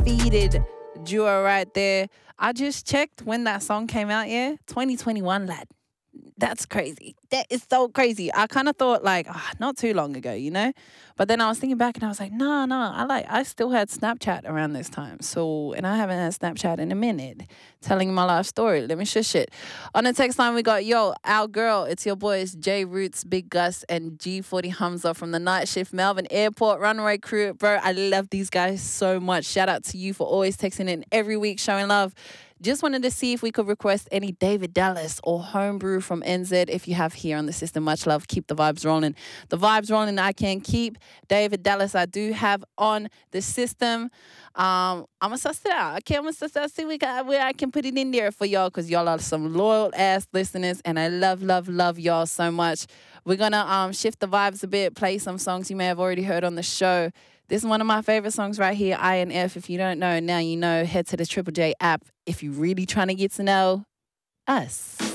undefeated duo right there. I just checked when that song came out, 2021, lad. That's crazy. That is so crazy. I kind of thought like, not too long ago, But then I was thinking back and I was like, no, I still had Snapchat around this time. So, and I haven't had Snapchat in a minute. Telling my life story. Let me shush it. On the text line, we got, our girl. It's your boys, J Roots, Big Gus, and G40 Hamza from the Night Shift Melbourne Airport Runway crew. Bro, I love these guys so much. Shout out to you for always texting in every week, showing love. Just wanted to see if we could request any David Dallas or Homebrew from NZ. If you have here on the system, much love. Keep the vibes rolling. The vibes rolling I can keep. David Dallas I do have on the system. I'm going to suss it out. Okay, I'm going to suss it out. See where I can put it in there for y'all because y'all are some loyal-ass listeners and I love y'all so much. We're going to shift the vibes a bit, play some songs you may have already heard on the show. This is one of my favorite songs right here, INF. If you don't know, now you know. Head to the Triple J app if you're really trying to get to know us.